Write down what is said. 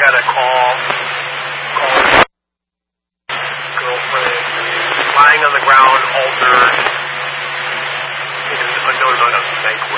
got a call girlfriend lying on the ground, altered, in a no-no-no state.